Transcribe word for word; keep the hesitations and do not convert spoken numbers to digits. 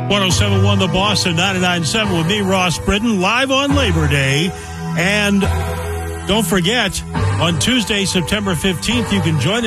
one oh seven point one The Boston, ninety-nine point seven with me, Ross Britton, live on Labor Day. And don't forget, on Tuesday, September fifteenth, you can join us.